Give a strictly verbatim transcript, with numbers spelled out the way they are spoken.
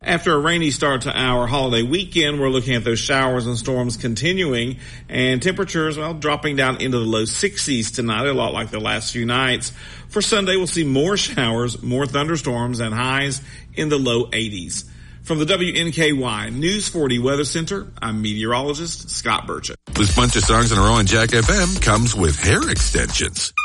After a rainy start to our holiday weekend, we're looking at those showers and storms continuing, and temperatures, well, dropping down into the low sixties tonight, a lot like the last few nights. For Sunday, we'll see more showers, more thunderstorms, and highs in the low eighties. From the W N K Y News forty Weather Center, I'm meteorologist Scott Burchett. This bunch of songs in a row on Jack F M comes with hair extensions.